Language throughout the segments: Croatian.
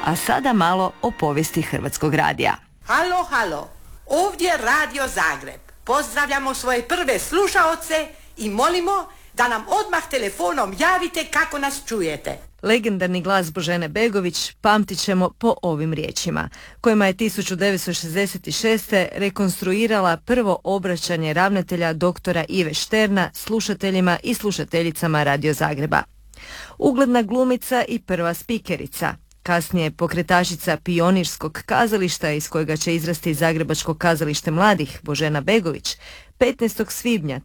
A sada malo o povijesti Hrvatskog radija. Halo, halo, ovdje Radio Zagreb. Pozdravljamo svoje prve slušaoce i molimo da nam odmah telefonom javite kako nas čujete. Legendarni glas Božene Begović pamtit ćemo po ovim riječima, kojima je 1966. rekonstruirala prvo obraćanje ravnatelja doktora Ive Šterna slušateljima i slušateljicama Radio Zagreba. Ugledna glumica i prva spikerica, kasnije pokretačica pionirskog kazališta iz kojega će izrasti Zagrebačko kazalište mladih, Božena Begović, 15. svibnja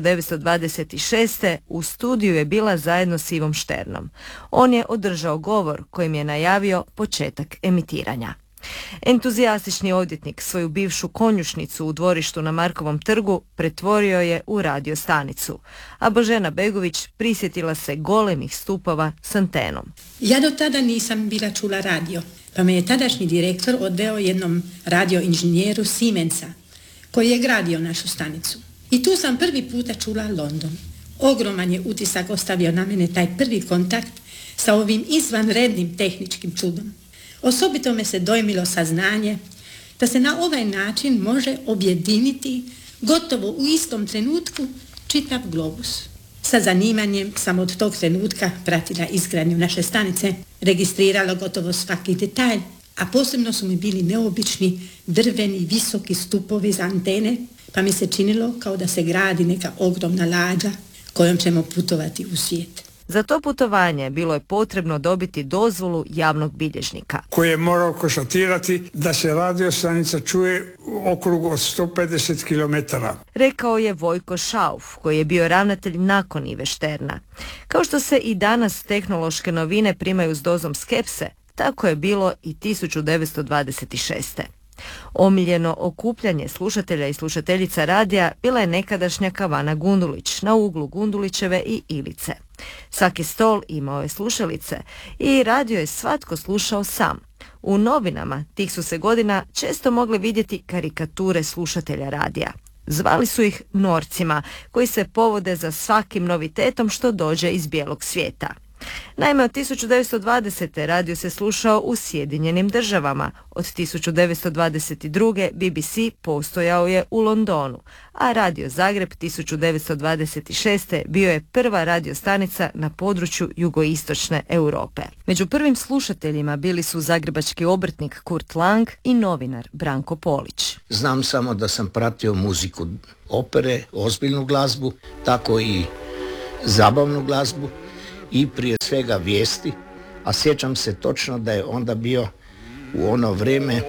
1926. u studiju je bila zajedno s Ivom Šternom. On je održao govor kojim je najavio početak emitiranja. Entuzijastični odvjetnik svoju bivšu konjušnicu u dvorištu na Markovom trgu pretvorio je u radio stanicu, a Božena Begović prisjetila se golemih stupova s antenom. Ja do tada nisam bila čula radio, pa me je tadašnji direktor odveo jednom radioinženjeru Siemensa, koji je gradio našu stanicu. I tu sam prvi puta čula London. Ogroman je utisak ostavio na mene taj prvi kontakt sa ovim izvanrednim tehničkim čudom. Osobito me se dojmilo saznanje da se na ovaj način može objediniti gotovo u istom trenutku čitav globus. Sa zanimanjem sam od tog trenutka pratila izgradnju naše stanice, registrirala gotovo svaki detalj, a posebno su mi bili neobični drveni visoki stupovi za antene, pa mi se činilo kao da se gradi neka ogromna lađa kojom ćemo putovati u svijet. Za to putovanje bilo je potrebno dobiti dozvolu javnog bilježnika, koji je morao konstatirati da se radiostanica čuje u okrugu od 150 km. Rekao je Vojko Šauf, koji je bio ravnatelj nakon Ive Šterna. Kao što se i danas tehnološke novine primaju s dozom skepse, tako je bilo i 1926. Omiljeno okupljanje slušatelja i slušateljica radija bila je nekadašnja kavana Gundulić na uglu Gundulićeve i Ilice. Svaki stol imao je slušalice i radio je svatko slušao sam. U novinama tih su se godina često mogle vidjeti karikature slušatelja radija. Zvali su ih norcima, koji se povode za svakim novitetom što dođe iz bijelog svijeta. Naime, od 1920. radio se slušao u Sjedinjenim državama. Od 1922. BBC postojao je u Londonu, a Radio Zagreb 1926. bio je prva radiostanica na području jugoistočne Europe. Među prvim slušateljima bili su zagrebački obrtnik Kurt Lang i novinar Branko Polić. Znam samo da sam pratio muziku opere, ozbiljnu glazbu, tako i zabavnu glazbu, i prije svega vijesti, a sjećam se točno da je onda bio u ono vrijeme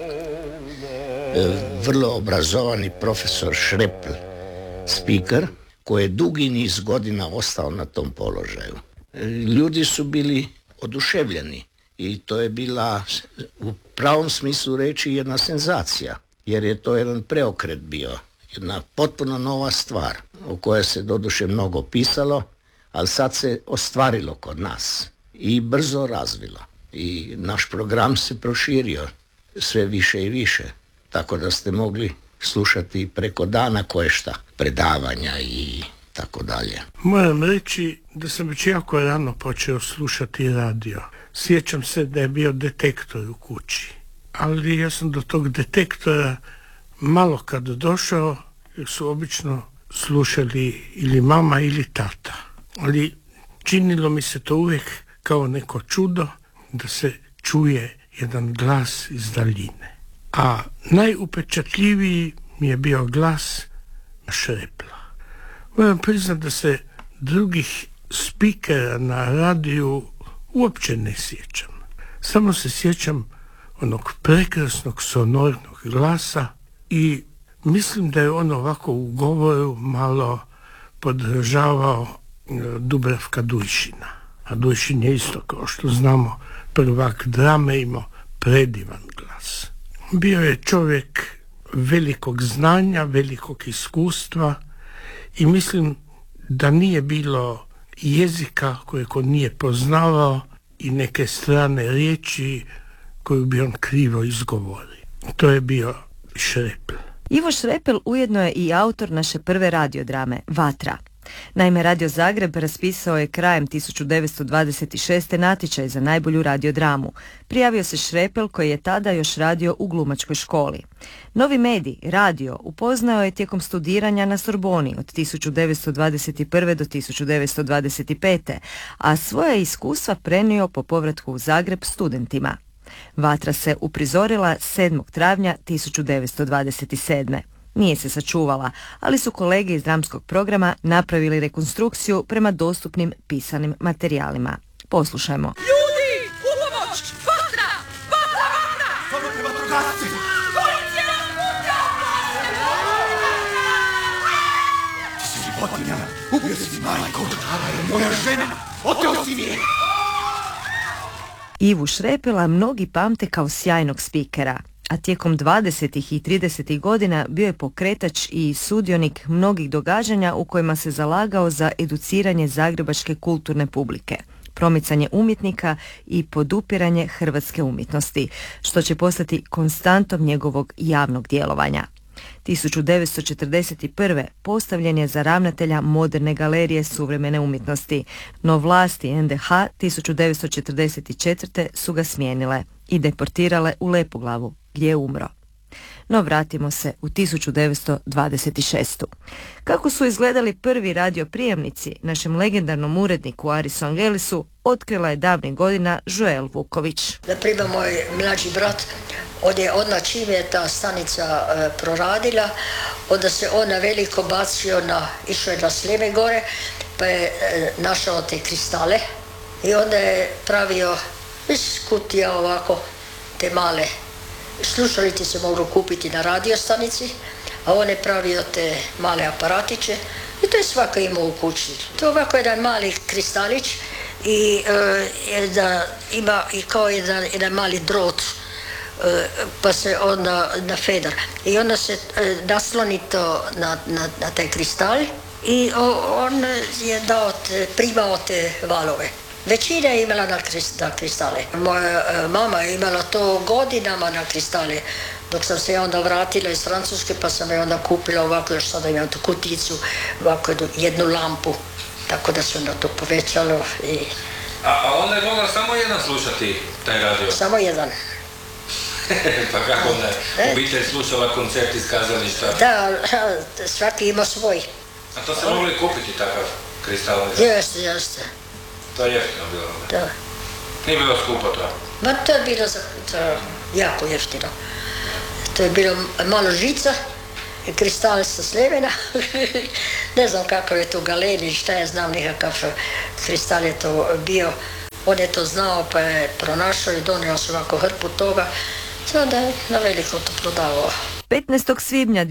vrlo obrazovani profesor Šrepl, speaker, koji je dugi niz godina ostao na tom položaju. Ljudi su bili oduševljeni i to je bila u pravom smislu reći jedna senzacija, jer je to jedan preokret bio, jedna potpuno nova stvar o kojoj se doduše mnogo pisalo, ali sad se ostvarilo kod nas i brzo razvilo. I naš program se proširio sve više i više, tako da ste mogli slušati preko dana koješta, predavanja i tako dalje. Moram reći da sam već jako rano počeo slušati radio. Sjećam se da je bio detektor u kući, ali ja sam do tog detektora malo kad došao, jer su obično slušali ili mama ili tata. Ali činilo mi se to uvijek kao neko čudo da se čuje jedan glas iz daljine. A najupečatljiviji mi je bio glas Šrepla. Moram priznati da se drugih spikera na radiju uopće ne sjećam. Samo se sjećam onog prekrasnog sonornog glasa i mislim da je on ovako u govoru malo podržavao Dubravka Dujšina. A Dujšin je isto, kao što znamo, prvak drame, imao predivan glas. Bio je čovjek velikog znanja, velikog iskustva i mislim da nije bilo jezika kojeg on nije poznavao i neke strane riječi koju bi on krivo izgovorio. To je bio Šrepl. Ivo Šrepel ujedno je i autor naše prve radiodrame Vatra. Naime, Radio Zagreb raspisao je krajem 1926. natječaj za najbolju radiodramu. Prijavio se Šrepel koji je tada još radio u glumačkoj školi. Novi medij, radio, upoznao je tijekom studiranja na Sorboni od 1921. do 1925. a svoje iskustva prenio po povratku u Zagreb studentima. Vatra se uprizorila 7. travnja 1927. Nije se sačuvala, ali su kolege iz dramskog programa napravili rekonstrukciju prema dostupnim pisanim materijalima. Poslušajmo. Ljudi, u pomoć! Vatra! Vatra, vatra! Samo treba vatrogasci! Policija nas puca! Ti si životinja! Ubio si majku! Ava je moja žena! Oteo si mi je! Ivu Šrepela mnogi pamte kao sjajnog spikera, a tijekom 20. i 30. godina bio je pokretač i sudionik mnogih događanja u kojima se zalagao za educiranje zagrebačke kulturne publike, promicanje umjetnika i podupiranje hrvatske umjetnosti, što će postati konstantom njegovog javnog djelovanja. 1941. postavljen je za ravnatelja Moderne galerije suvremene umjetnosti, no vlasti NDH 1944. su ga smijenile i deportirale u Lepoglavu, gdje je umro. No vratimo se u 1926. Kako su izgledali prvi radioprijemnici, našem legendarnom uredniku Arisu Angelisu otkrila je davnih godina Joel Vuković. Na primjer, moj mlađi brat, odmah čim je ta stanica proradila, onda se on na veliko bacio išao je na Sljeme gore, pa je našao te kristale i onda je pravio iz kutija ovako te male slušalice se mogu kupiti na radiostanici, a on je pravio te male aparatiće i to je svako imao u kući. To je ovako jedan mali kristalić i da ima i kao jedan mali drot, pa se onda na feder. I onda se nasloni to na taj kristal i on je primao te valove. Većina je imala na kristale. Moja mama je imala to godinama na kristale. Dok sam se onda vratila iz Francuske, pa sam je onda kupila ovako, još sada imam tu kuticu, ovako jednu lampu. Tako da se onda to povećalo. A onda je mogla samo jedan slušati taj radio? Samo jedan. Pa kako onda je obitelj slušala koncert iz kazališta? Da, svaki ima svoj. A to se mogli kupiti takav kristal? Jeste. To je jeftino bilo? Da. Nije bilo skupo to? Ma to je bilo jako jeftino. To je bilo malo žica, kristal sa Sljemena. Ne znam kakav je to galerij, šta je znam nekakav kristal je to bio. On je to znao pa je pronašao i donio se ovako hrpu toga. Sada je na veliko to prodavao. 15. svibnja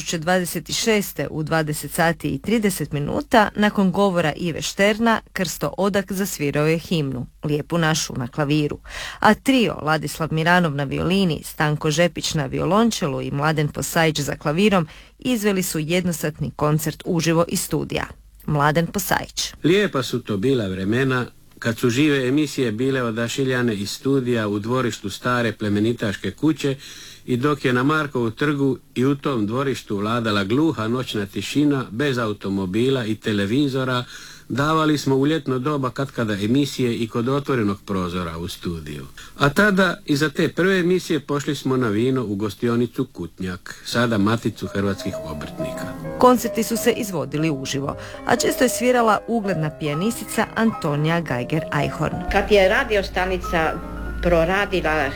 2026. u 20 sati i 30 minuta nakon govora Ive Šterna, Krsto Odak zasvirao je himnu Lijepu našu na klaviru, a trio Ladislav Miranov na violini, Stanko Žepić na violončelu i Mladen Posajić za klavirom izveli su jednosatni koncert uživo iz studija. Mladen Posajić. Lijepa su to bila vremena kad su žive emisije bile odašiljane iz studija u dvorištu stare plemenitaške kuće i dok je na Markovu trgu i u tom dvorištu vladala gluha noćna tišina bez automobila i televizora, davali smo u ljetno doba katkada emisije i kod otvorenog prozora u studiju. A tada iza te prve emisije pošli smo na vino u gostionicu Kutnjak, sada Maticu hrvatskih obrtnika. Koncerti su se izvodili uživo, a često je svirala ugledna pijanistica Antonija Geiger-Eichhorn. Kad je radiostanica proradila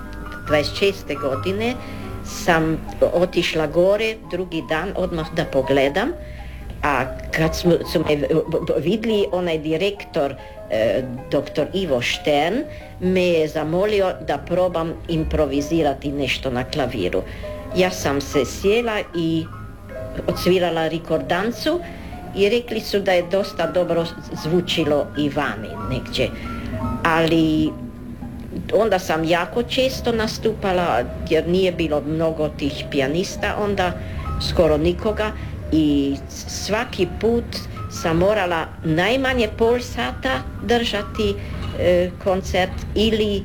26. godine, sam otišla gore drugi dan odmah da pogledam, a kad su me vidjeli, onaj direktor, dr. Ivo Štern, me je zamolio da probam improvizirati nešto na klaviru. Ja sam se sjela i odsvirala rikordancu i rekli su da je dosta dobro zvučilo i vani negdje. Ali onda sam jako često nastupala jer nije bilo mnogo tih pijanista, onda skoro nikoga i svaki put sam morala najmanje pol sata držati koncert ili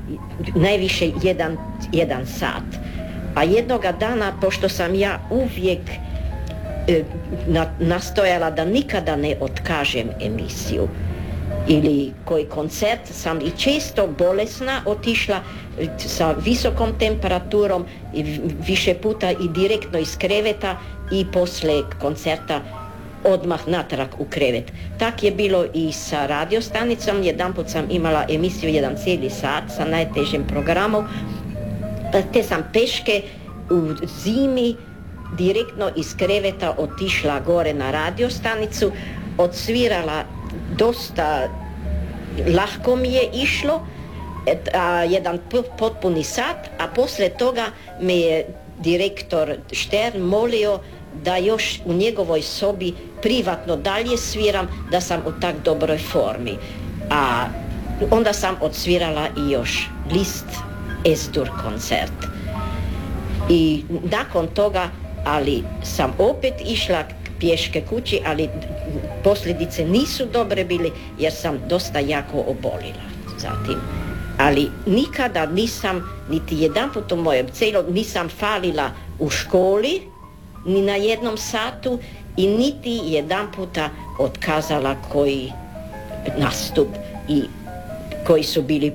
najviše jedan sat. A jednoga dana, pošto sam ja uvijek nastojala da nikada ne otkažem emisiju ili koji koncert sam i često bolesna otišla sa visokom temperaturom i više puta i direktno iz kreveta i posle koncerta odmah natrag u krevet. Tak je bilo i sa radiostanicom. Jedanput sam imala emisiju 1 cijeli sat sa najtežim programom, te sam peške u zimi direktno iz kreveta otišla gore na radiostanicu, odsvirala dosta, lahko mi je išlo, jedan potpuni sat, a posle toga me je direktor Štern molio da još u njegovoj sobi privatno dalje sviram, da sam u tak dobroj formi. A onda sam odsvirala i još Liszt S-dur koncert. I nakon toga, ali sam opet išla pješke kući, ali posljedice nisu dobre bili jer sam dosta jako obolila zatim. Ali nikada nisam, niti jedanput u mojem celom, nisam falila u školi, ni na jednom satu i niti jedan puta otkazala koji nastup i koji su bili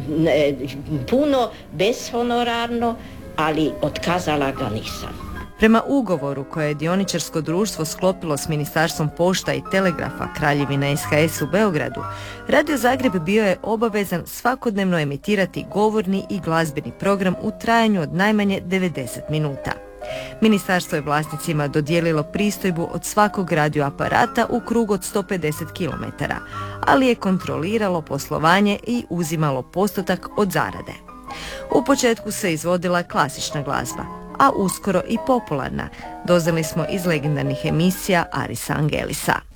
puno bezhonorarno, ali otkazala ga nisam. Prema ugovoru koje je dioničarsko društvo sklopilo s Ministarstvom pošta i telegrafa Kraljevina SHS u Beogradu, Radio Zagreb bio je obavezan svakodnevno emitirati govorni i glazbeni program u trajanju od najmanje 90 minuta. Ministarstvo je vlasnicima dodijelilo pristojbu od svakog radioaparata u krug od 150 km, ali je kontroliralo poslovanje i uzimalo postotak od zarade. U početku se izvodila klasična glazba, a uskoro i popularna, doznali smo iz legendarnih emisija Arisa Angelisa.